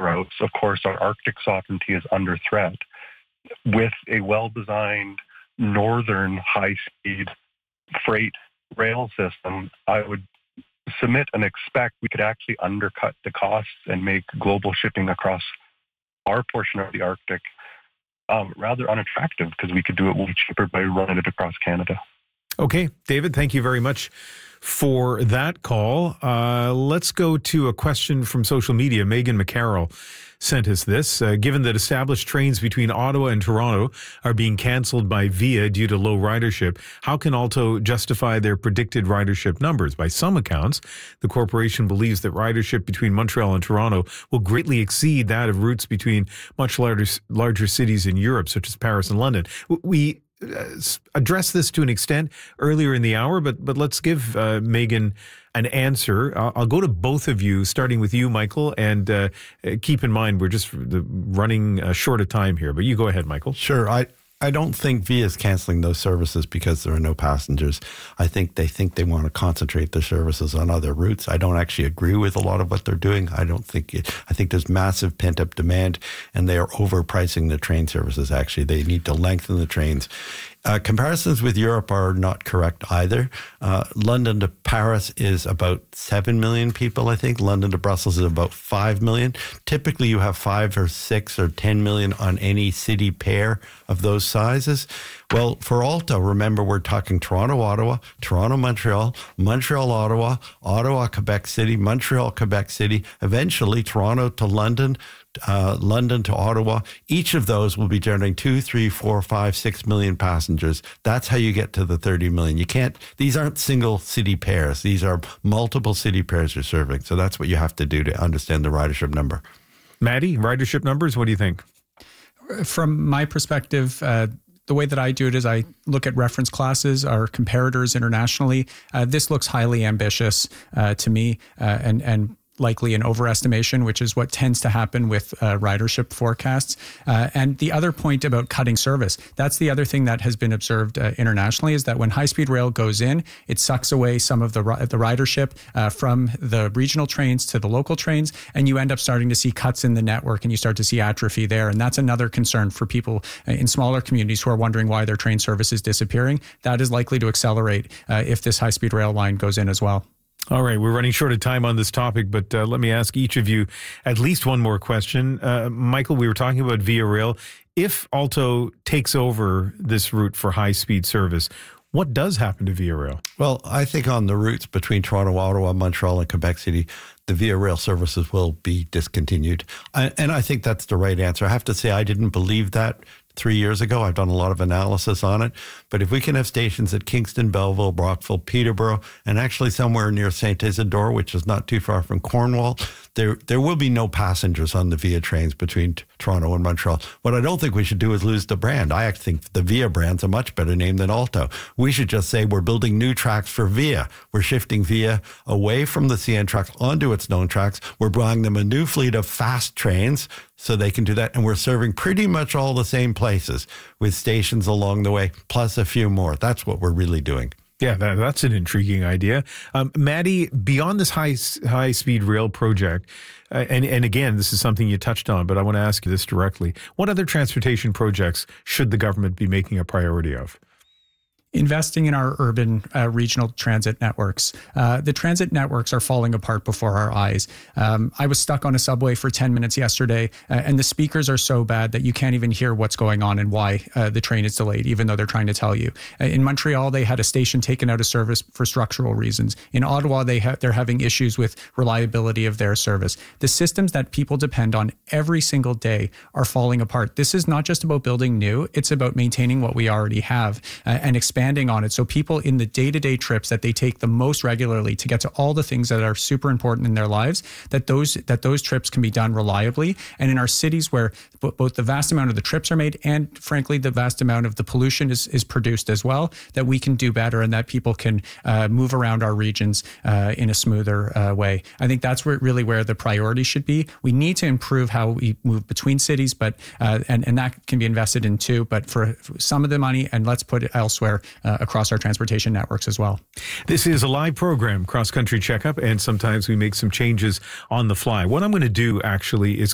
routes, of course, our Arctic sovereignty is under threat. With a well-designed northern high-speed freight rail system, I would submit and expect we could actually undercut the costs and make global shipping across our portion of the Arctic rather unattractive, because we could do it way cheaper by running it across Canada. Okay, David, thank you very much for that call. Let's go to a question from social media. Megan McCarroll sent us this. Given that established trains between Ottawa and Toronto are being cancelled by VIA due to low ridership, how can Alto justify their predicted ridership numbers? By some accounts, the corporation believes that ridership between Montreal and Toronto will greatly exceed that of routes between much larger cities in Europe, such as Paris and London. We addressed this to an extent earlier in the hour, but let's give Megan an answer. I'll go to both of you, starting with you, Michael, and keep in mind we're just running short of time here, but you go ahead, Michael. Sure. I don't think VIA is canceling those services because there are no passengers. I think they want to concentrate their services on other routes. I don't actually agree with a lot of what they're doing. I think there's massive pent-up demand, and they are overpricing the train services, actually. They need to lengthen the trains. Comparisons with Europe are not correct either. London to Paris is about 7 million people, I think. London to Brussels is about 5 million. Typically, you have 5 or 6 or 10 million on any city pair of those sizes. Well, for Alto, remember, we're talking Toronto, Ottawa, Toronto, Montreal, Montreal, Ottawa, Ottawa, Quebec City, Montreal, Quebec City, eventually Toronto to London, London to Ottawa. Each of those will be generating 2, 3, 4, 5, 6 million passengers. That's how you get to the 30 million. You can't, these aren't single city pairs. These are multiple city pairs you're serving. So that's what you have to do to understand the ridership number. Maddie, ridership numbers, what do you think? From my perspective, the way that I do it is I look at reference classes, our comparators internationally. This looks highly ambitious to me, and likely an overestimation, which is what tends to happen with ridership forecasts. And the other point about cutting service, that's the other thing that has been observed internationally, is that when high-speed rail goes in, it sucks away some of the ridership from the regional trains to the local trains, and you end up starting to see cuts in the network, and you start to see atrophy there. And that's another concern for people in smaller communities who are wondering why their train service is disappearing. That is likely to accelerate if this high-speed rail line goes in as well. All right, we're running short of time on this topic, but let me ask each of you at least one more question. Michael, we were talking about Via Rail. If Alto takes over this route for high-speed service, what does happen to Via Rail? Well, I think on the routes between Toronto, Ottawa, Montreal, and Quebec City, the Via Rail services will be discontinued. And I think that's the right answer. I have to say, I didn't believe that 3 years ago. I've done a lot of analysis on it. But if we can have stations at Kingston, Belleville, Brockville, Peterborough, and actually somewhere near St. Isidore, which is not too far from Cornwall, there will be no passengers on the Via trains between Toronto and Montreal. What I don't think we should do is lose the brand. I actually think the Via brand's a much better name than Alto. We should just say we're building new tracks for Via. We're shifting Via away from the CN tracks onto its known tracks. We're buying them a new fleet of fast trains so they can do that. And we're serving pretty much all the same places with stations along the way, plus a few more. That's what we're really doing. Yeah, that's an intriguing idea. Maddie, beyond this high-speed rail project, and again, this is something you touched on, but I want to ask you this directly. What other transportation projects should the government be making a priority of? Investing in our urban regional transit networks. The transit networks are falling apart before our eyes. I was stuck on a subway for 10 minutes yesterday, and the speakers are so bad that you can't even hear what's going on and why the train is delayed, even though they're trying to tell you. In Montreal, they had a station taken out of service for structural reasons. In Ottawa, they're having issues with reliability of their service. The systems that people depend on every single day are falling apart. This is not just about building new, it's about maintaining what we already have and expanding on it. So people in the day-to-day trips that they take the most regularly to get to all the things that are super important in their lives, that those trips can be done reliably. And in our cities where both the vast amount of the trips are made and frankly, the vast amount of the pollution is produced as well, that we can do better and that people can move around our regions in a smoother way. I think that's really where the priority should be. We need to improve how we move between cities, but and that can be invested in too, but for some of the money, and let's put it elsewhere across our transportation networks as well. This is a live program, Cross Country Checkup, and sometimes we make some changes on the fly. What I'm going to do actually is